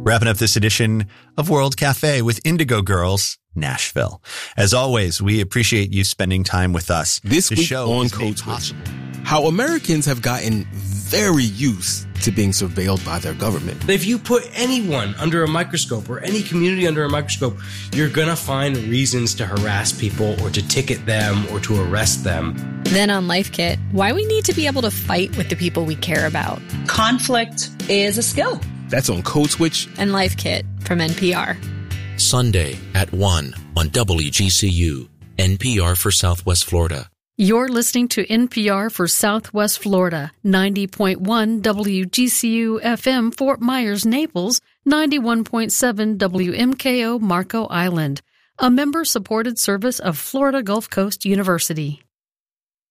Wrapping up this edition of World Cafe with Indigo Girls, Nashville. As always, we appreciate you spending time with us. This week on Code Switch, how Americans have gotten very used to being surveilled by their government. If you put anyone under a microscope or any community under a microscope, you're going to find reasons to harass people or to ticket them or to arrest them. Then on Life Kit, why we need to be able to fight with the people we care about. Conflict is a skill. That's on Code Switch And Life Kit from NPR. Sunday at 1 on WGCU, NPR for Southwest Florida. You're listening to NPR for Southwest Florida, 90.1 WGCU FM Fort Myers, Naples, 91.7 WMKO Marco Island, a member-supported service of Florida Gulf Coast University.